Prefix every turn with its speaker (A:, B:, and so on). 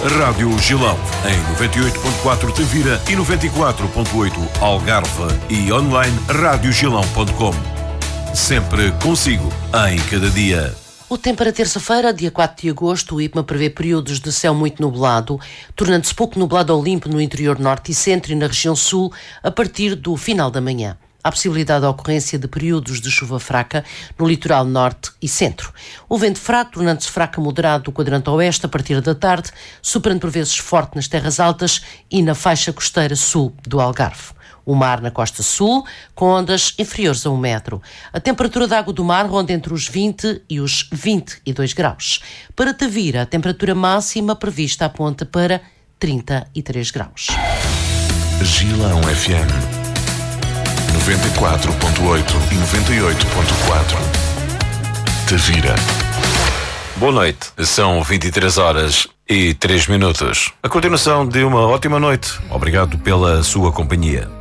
A: Rádio Gilão, em 98.4 Tavira e 94.8 Algarve e online radiogilão.com. Sempre consigo, em cada dia.
B: O tempo para terça-feira, dia 4 de agosto, o IPMA prevê períodos de céu muito nublado, tornando-se pouco nublado ao limpo no interior norte e centro e na região sul a partir do final da manhã. Há possibilidade de ocorrência de períodos de chuva fraca no litoral norte e centro. O vento fraco, tornando-se fraco a moderado do quadrante oeste a partir da tarde, soprando por vezes forte nas terras altas e na faixa costeira sul do Algarve. O mar na costa sul, com ondas inferiores a 1 metro. A temperatura da água do mar ronda entre os 20 e os 22 graus. Para Tavira, a temperatura máxima prevista aponta para 33 graus.
C: Gilão FM 94.8 e 98.4 Tavira.
D: Boa noite, são 23 horas e 3 minutos. A continuação de uma ótima noite. Obrigado pela sua companhia.